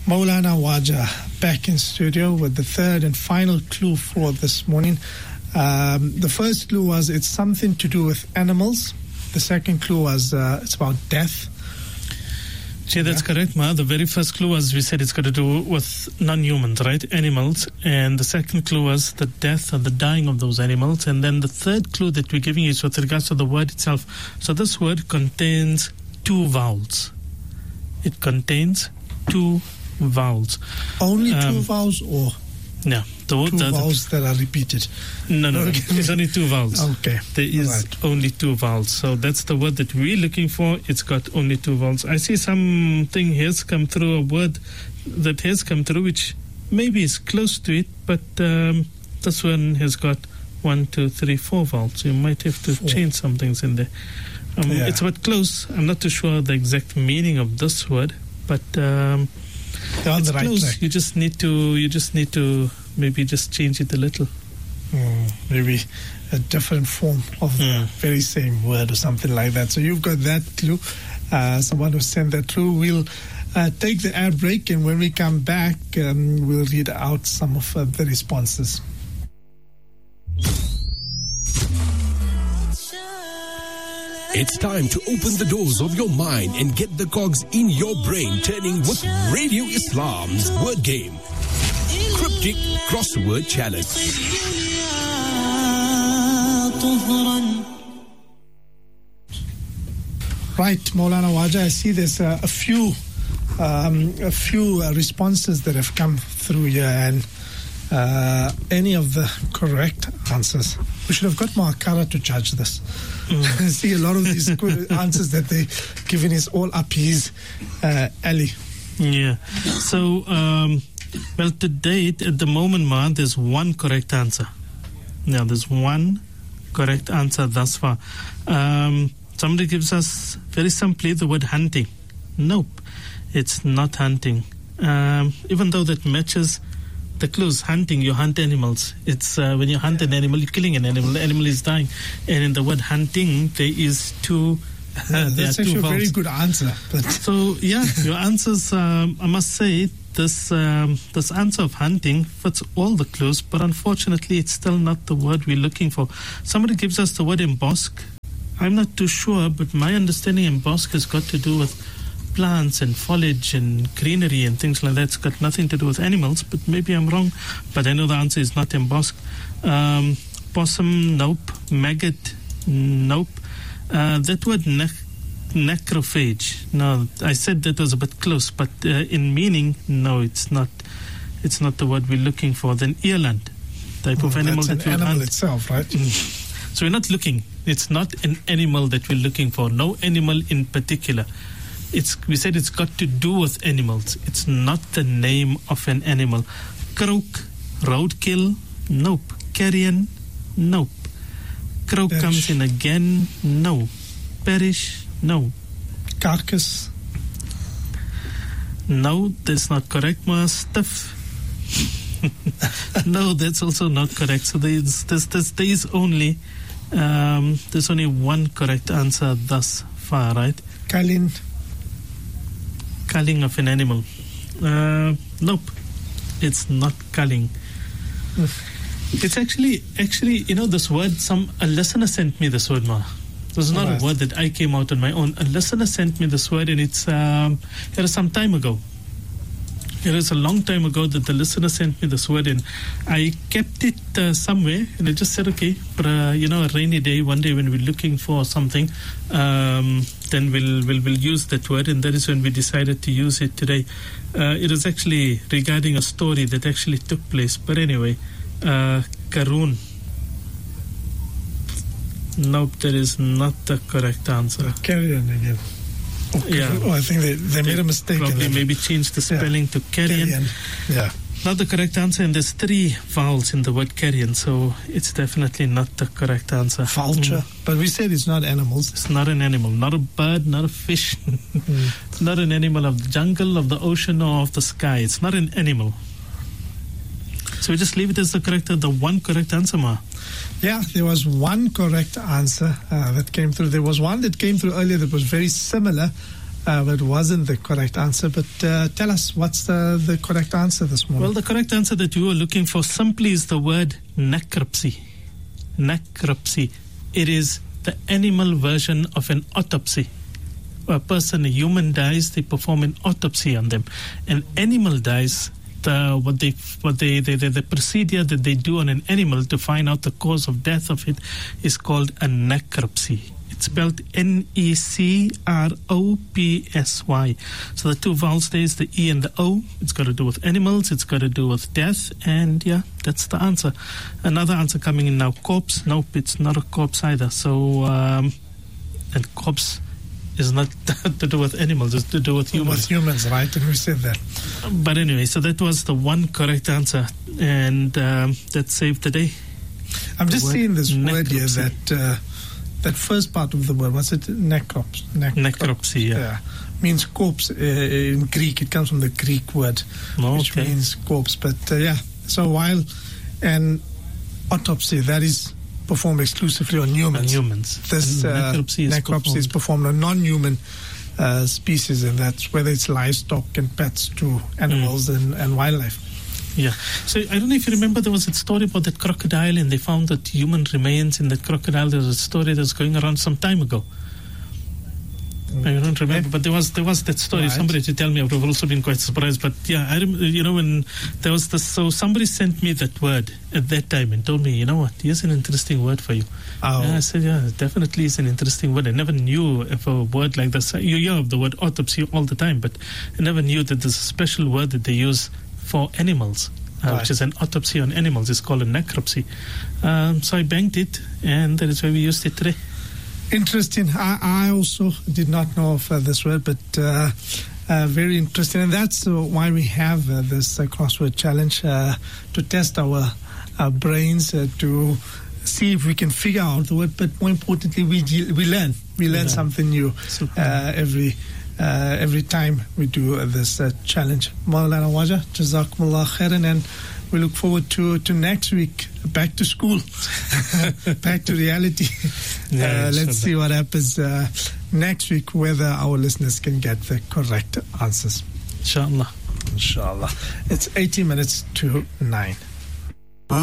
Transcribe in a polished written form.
Maulana Waja back in studio with the third and final clue for this morning. The first clue was it's something to do with animals. The second clue was it's about death. Yeah, that's correct, Ma. The very first clue was, we said it's got to do with non-humans, right? Animals. And the second clue was the death or the dying of those animals. And then the third clue that we're giving you is with regards to the word itself. So this word contains 2 vowels. It contains 2 vowels. Only 2 vowels or? Yeah. The 2 vowels that are repeated? No. It's only 2 vowls. Okay. There is only 2 vowels. So that's the word that we're looking for. It's got only 2 vowels. I see something has come through, a word that has come through, which maybe is close to it, but this one has got 1, 2, 3, 4 vowels. You might have to change some things in there. It's a bit close. I'm not too sure the exact meaning of this word, but it's right close. track. You just need to maybe just change it a little. Maybe a different form of the very same word or something like that. So you've got that clue. Someone who sent that through. We'll take the ad break, and when we come back, we'll read out some of the responses. It's time to open the doors of your mind and get the cogs in your brain turning with Radio Islam's Word Game. Cryptic Crossword Challenge. Right, Maulana Waja, I see there's a few responses that have come through here, and any of the correct answers. We should have got Moakara to judge this. I see a lot of these answers that they're giving is all up his alley. Yeah. So, well, to date, at the moment, Ma, there's 1 correct answer. Now, there's 1 correct answer thus far. Somebody gives us, very simply, the word hunting. Nope, it's not hunting. Even though that matches the clues. Hunting, you hunt animals. It's when you hunt an animal, you're killing an animal. The animal is dying. And in the word hunting, there is 2. That's actually a very good answer. So, yeah, your answers, I must say, this answer of hunting fits all the clues, but unfortunately, it's still not the word we're looking for. Somebody gives us the word embosk. I'm not too sure, but my understanding embosk has got to do with plants and foliage and greenery and things like that. It's got nothing to do with animals, but maybe I'm wrong. But I know the answer is not embosk. Possum, nope. Maggot, nope. That word necrophage, no, I said that was a bit close, but in meaning, no, it's not. It's not the word we're looking for. Then earland, type of animal that we hunt. Animal itself, right? So we're not looking. It's not an animal that we're looking for. No animal in particular. We said it's got to do with animals. It's not the name of an animal. Croak, roadkill, nope. Carrion, nope. Croak comes in again, no. Perish, no. Carcass, no, that's not correct, Ma. Stuff. No, that's also not correct. So there's only 1 correct answer thus far, right? Culling of an animal. Nope, it's not culling. It's actually, this word, a listener sent me this word, Ma. This is not a word that I came out on my own. A listener sent me this word, and it's it was some time ago. It was a long time ago that the listener sent me this word, and I kept it somewhere, and I just said, okay, for a rainy day, one day when we're looking for something, then we'll use that word, and that is when we decided to use it today. It was actually regarding a story that actually took place, but anyway, Karoon. Nope, that is not the correct answer. Carrion again. Yeah. Oh, I think they made a mistake. Probably maybe changed the spelling to carrion. Yeah. Not the correct answer, and there's 3 vowels in the word carrion, so it's definitely not the correct answer. Vulture. But we said it's not animals. It's not an animal, not a bird, not a fish. It's not an animal of the jungle, of the ocean, or of the sky. It's not an animal. So we just leave it as the 1 correct answer, Ma. Yeah, there was 1 correct answer that came through. There was one that came through earlier that was very similar, but wasn't the correct answer. But tell us, what's the correct answer this morning? Well, the correct answer that you were looking for simply is the word necropsy. Necropsy. It is the animal version of an autopsy. A human dies, they perform an autopsy on them. An animal dies, the procedure that they do on an animal to find out the cause of death of it is called a necropsy. It's spelled Necropsy. So the two vowels there is the E and the O. It's got to do with animals, it's got to do with death, and yeah, that's the answer. Another answer coming in now, corpse. Nope, it's not a corpse either. So, and corpse is not to do with animals, it's to do with humans. With humans, right? And we said that. But anyway, so that was the one correct answer, and that saved the day. I'm just seeing this word here, necropsy. that first part of the word, what's it? Necropsy, yeah. Means corpse in Greek. It comes from the Greek word, which means corpse. But so while an autopsy, that is performed exclusively on humans. This necropsy is performed on non-human species, and that's whether it's livestock and pets to animals and wildlife. Yeah. So I don't know if you remember, there was a story about that crocodile, and they found that human remains in that crocodile. There was a story that was going around some time ago. I don't remember, but there was that story. Right. Somebody to tell me, I would have also been quite surprised. But yeah, I when there was this, so somebody sent me that word at that time and told me, you know what, here's an interesting word for you. Oh. And I said, yeah, it definitely is an interesting word. I never knew if a word like this. You hear of the word autopsy all the time, but I never knew that there's a special word that they use for animals, which is an autopsy on animals. It's called a necropsy. So I banked it, and that is why we used it today. Interesting. I also did not know of this word, but very interesting. And that's why we have this crossword challenge, to test our brains, to see if we can figure out the word. But more importantly, we learn. We learn something new every time we do this challenge. Maulana Waja, Jazakumullah khairan, and we look forward to next week, back to school, back to reality. Let's see what happens next week, whether our listeners can get the correct answers. Inshallah. It's 18 minutes to 9.